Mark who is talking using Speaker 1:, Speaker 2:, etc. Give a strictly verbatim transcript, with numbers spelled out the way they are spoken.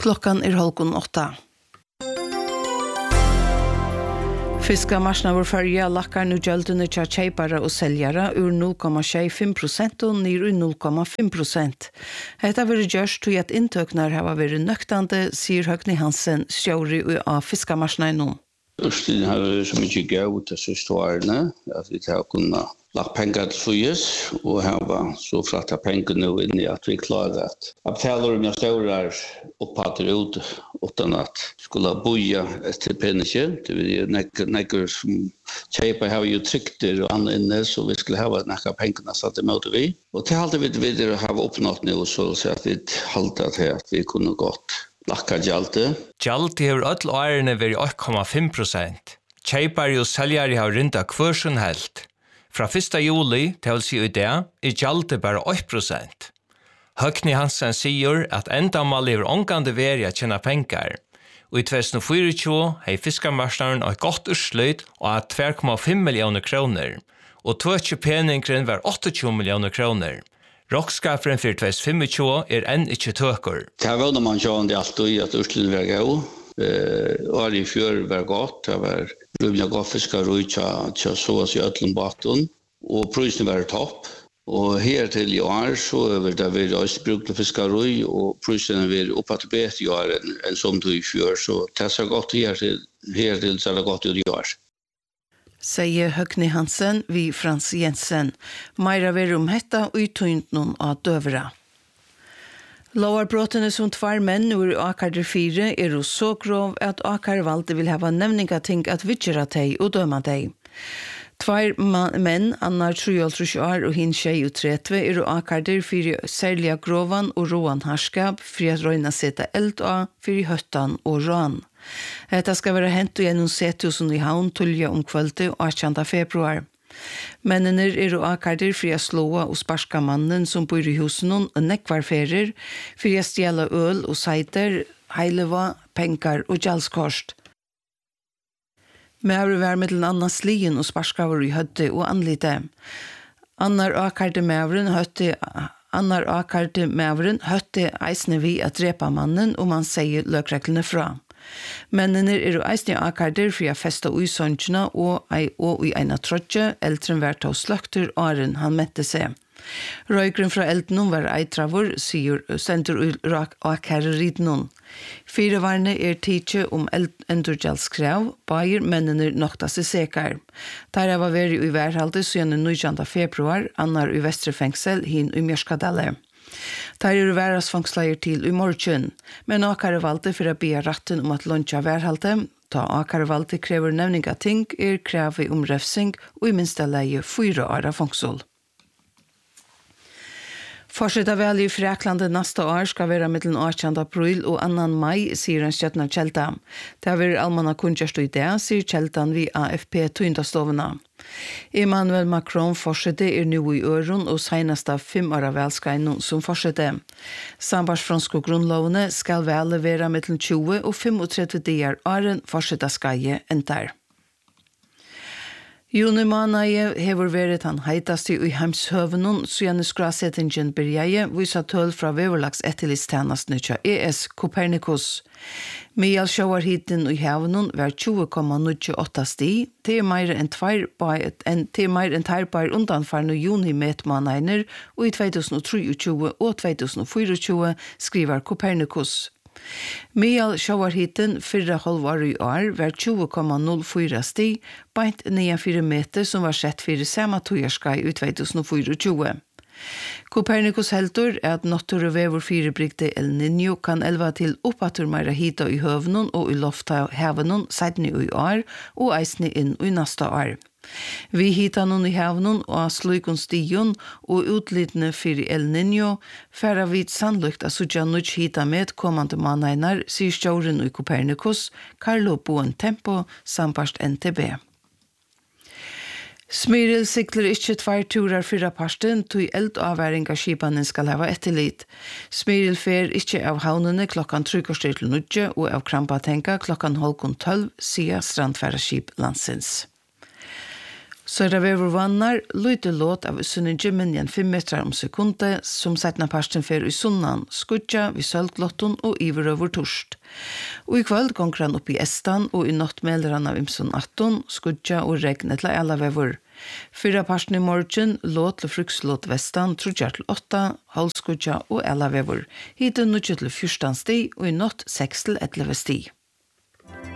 Speaker 1: Klockan är halv åtta. Fiskamarknaden följer lackar nu gäldande till köpare och säljare ur noll komma tjugofem procent och ner ur noll komma fem procent. Detta var gjort till att intöknar har varit nöktande, säger Høgni Hansen, stjóri av fiskamarknaden.
Speaker 2: Ørstin har så mycket gått till sista åren att vi har kunnat lagt pengar till Suez och har så flatta pengar nu in i att vi klarar att avtalar med stora upphattar ut utan att skulle boja till pengar. Det vill näcker som köpa har ju tryckt och annat inne så vi skulle ha några pengarna satt emot vi. Och till allt vi vidare har uppnått nu så att vi halta till att vi kunde gått lakka gjaldi.
Speaker 3: Gjaldi hefur öll årene verið eitt komma fimm prosent. Kjeipari og seljari har rinda hver som helt. Fra fyrsta juli til sig i dag er gjaldi bara eitt prosent. Høgni Hansen sier at endamal hefur ongande veri at tjena pengar. Og i tjugo tjugofyra hei fiskarmarknaden eitt gott urslut og at två komma fem miljoner kroner. Og tvøtje peningren var åttiotjúgu miljoner kroner. Rockskafferen for tjugo tjugofem er enn ikke tøker.
Speaker 2: Det var når man kjører det alltid at Ørstlund var god. Året i fjør var godt. Det var rymlig godt fiskar og ikke så oss i ødelen baten. Og prisen var topp. Og her til i år så er det vi også brukt til fiskaroi, og prisen er oppe til bedre i år enn som du i fjør. Så det er så godt her til, her til så er det godt ut i år.
Speaker 1: Säger Høgni Hansen vid Frans Jensen. Meira ver om hetta og uttynt noen av døvra. Lovarbrottene som tvær menn ur Akarder fire er jo så grov at Akar valgte vil hava nevninga ting at vidgjera teg og døma teg. Tvær menn, Annar treogtrýss år og hin tjugotretti, er jo Akarder fire særliga grovan og roan harskap, for at røyna seta eld av, fire høttan og rån. Detta ska vara hänt genom setusen i havn tulja om kvölde och åttionde februar. Mennene er og akarder for å slå og sparska mannen som bor i husen og nekvarferer for å stjela øl og seiter, heileva, penger og gjalskost. Mævre var med til annan slien og sparska var i høtte og anlite. Annar akarde mævren høtte Annar akarde mævren høtte eisne vi at drepa mannen og man sier løkreglene fra. Mennene er jo eisne akarder for å feste ui sønnsjene og, og i ena trotje, eldren vært av sløkter åren han mette seg. Røykren fra elden var eitravur, sier sender rak akarriden. Firevarne er tidse om endurgjaldskrav, bager mennene nokta seg sekar. Der var vært i værhalde siden nittonde februar, annar i Vestre fengsel, hin i Mjørskadalle. Der er væras fangsleier til i morgen, men Akare valgte for å be ratten om at lunsja værhalde. Da Akare valgte krever nevninga ting er kravet om refsing og i minsta leie fyra år av fangsel. Fortsetta vel i Freklandet neste år skal være mellom åttende april og annan mai, sier en skjøttende Kjelta. Det har vært allmanna kunnskjørst i det, sier Kjeltan vid A F P Tøyndastovene. Emmanuel Macron fortsetter er nu i øren og seneste fem år av velskreinen som fortsetter. Sambars franske grunnlovene skal vel være mellom tjúgu og femogtretti dier åren fortsetter skeie enn der. Juni måned hever vært han heitast i heimshøvenen, så gjerne skrasettingen bergeie, visa tøl fra veverlags etterlistjenestene til E S Copernicus. Mial sjåarhiten i hevenen var tjúgu komma níggjuogåtta sti, til mer enn tverbar undanfarne juni metmåneder, og i tjugo tjugotre og tjugo tjugofyra skriver Copernicus. Mial sjåarhiten fyrra halvår i år var tjúgu komma null fýra sti, beint nedanfyra meter som var sett fyrir samme togjørskei i tjugo tjugofyra. Copernicus heldur er at nottur og vevur fyrirbrigte El Niño kan elva til oppatur meira hita i høvnun og i lofta hevenun seidni i år og eisni inn i nasta år. Vi hittar nun i havnen og slukon stigen og utlitne fyrir El Niño færa vid sannlukt at suja nuch hita med kommande maneinar, sier stjåren i Copernicus, Carlo Buen Tempo, sampast N T B. Smyril sikler ikke tvær turer fyrra parsten, tog eldavværing av skipanen skal hava etterlit. Smyril fer ikke av havnene klokkan trykostir til nudje og av Krampatenka klokkan holkon tolv, sier strandfæra skip landsins. Så er det vever vannar, lydde låt av sunne gymmen igjen fem meter om sekunde, som setna parsten fer i sunnan, skudja vid sølglotton og iverøver torst. Og i kvöld gonger han opp i Estan og i natt melder han av imson atton, skudja og regn etla alla vever. Fyra parsten i morgen, låt til frukslåt vestan, trudja til åtta, halvskudja og alla vever. Hiten nutje til fyrstan sti og i natt seks til elleve sti.